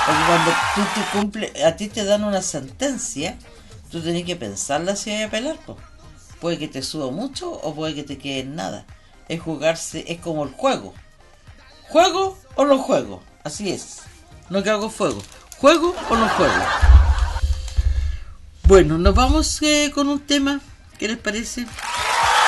Porque cuando tú te cumples, a ti te dan una sentencia, tú tenés que pensarla si hay a apelar, po. Puede que te suba mucho o puede que te quede en nada. Es jugarse, es como el juego. ¿Juego o no juego? Así es. No que hago fuego. ¿Juego o no juego? Bueno, nos vamos con un tema. ¿Qué les parece?